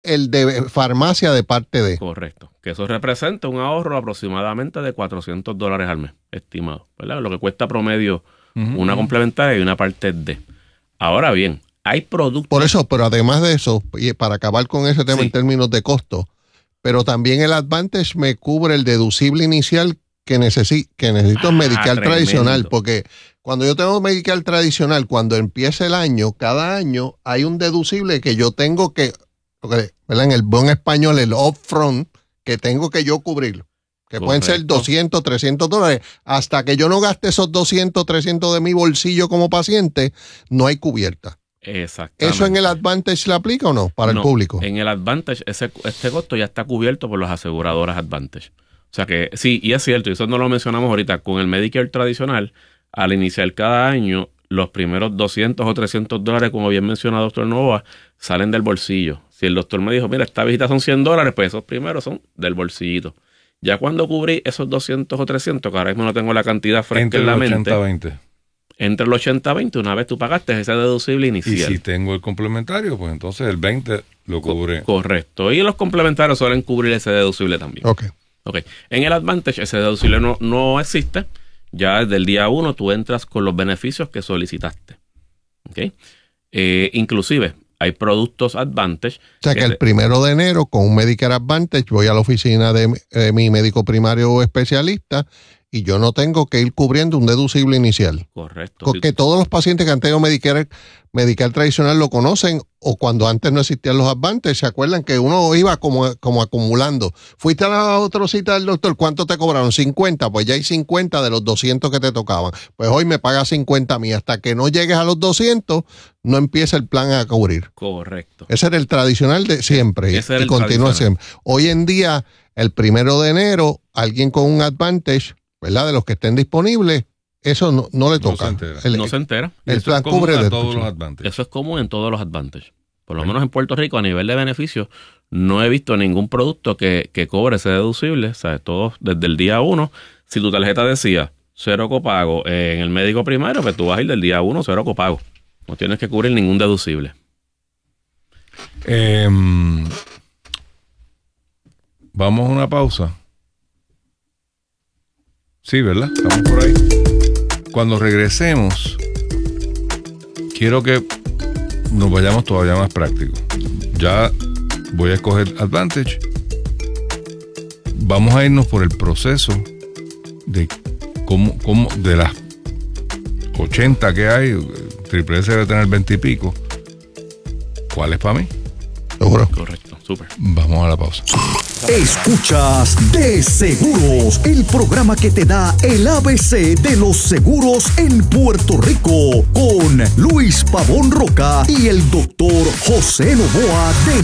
el de farmacia de parte de. Correcto. Que eso representa un ahorro aproximadamente de $400 al mes, estimado, ¿verdad? Lo que cuesta promedio una complementaria y una parte D. Ahora bien, hay productos... Por eso, pero además de eso, y para acabar con ese tema en términos de costo, pero también el Advantage me cubre el deducible inicial que necesito Medical tradicional, porque cuando yo tengo Medical tradicional, cuando empieza el año, cada año hay un deducible que yo tengo que, ¿verdad? En el buen español, el upfront, que tengo que yo cubrirlo. Que pueden ser $200, $300. Hasta que yo no gaste esos $200, $300 de mi bolsillo como paciente, no hay cubierta. Exactamente. ¿Eso en el Advantage le aplica o no para el público? En el Advantage, este costo ya está cubierto por las aseguradoras Advantage. O sea que sí, y es cierto, y eso no lo mencionamos ahorita, con el Medicare tradicional, al iniciar cada año, los primeros $200 o $300, como bien mencionado doctor Novoa, salen del bolsillo. Si el doctor me dijo, mira, esta visita son $100, pues esos primeros son del bolsillito. Ya cuando cubrí esos 200 o 300, que ahora mismo no tengo la cantidad fresca en la mente. Entre el 80-20, una vez tú pagaste ese deducible inicial. Y si tengo el complementario, pues entonces el 20 lo cubre. Correcto. Y los complementarios suelen cubrir ese deducible también. Ok. En el Advantage ese deducible no existe. Ya desde el día 1 tú entras con los beneficios que solicitaste. ¿Okay? Inclusive hay productos Advantage. O sea que el 1 de enero con un Medicare Advantage voy a la oficina de mi médico primario o especialista y yo no tengo que ir cubriendo un deducible inicial. Correcto. Porque todos los pacientes que han tenido Medicare tradicional lo conocen, o cuando antes no existían los Advantage, ¿se acuerdan que uno iba como acumulando? Fuiste a la otra cita del doctor, ¿cuánto te cobraron? 50, pues ya hay 50 de los 200 que te tocaban. Pues hoy me pagas 50 a mí. Hasta que no llegues a los 200, no empieza el plan a cubrir. Correcto. Ese era el tradicional de siempre y continúa siempre. Hoy en día, el 1 de enero, alguien con un Advantage, ¿verdad? De los que estén disponibles, eso no le toca. No se entera. El plan cubre de todos los Advantage. Eso es común en todos los Advantage. Por lo menos en Puerto Rico, a nivel de beneficios, no he visto ningún producto que cobre ese deducible. O sea, todos desde el día 1. Si tu tarjeta decía 0 copago en el médico primario, pues tú vas a ir del día 1 0 copago. No tienes que cubrir ningún deducible. Vamos a una pausa. Sí, ¿verdad? Estamos por ahí. Cuando regresemos, quiero que nos vayamos todavía más prácticos. Ya voy a escoger Advantage. Vamos a irnos por el proceso de cómo de las 80 que hay, Triple S debe tener 20 y pico. ¿Cuál es para mí? Seguro. Correcto, súper. Vamos a la pausa. Escuchas De Seguros, el programa que te da el ABC de los seguros en Puerto Rico, con Luis Pavón Roca y el doctor José Novoa de